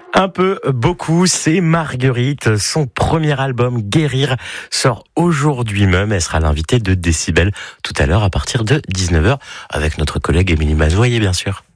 Un peu, beaucoup, c'est Marguerite. Son premier album, Guérir, sort aujourd'hui même. Elle sera l'invitée de Décibel tout à l'heure à partir de 19h avec notre collègue Émilie Mazoyer, bien sûr.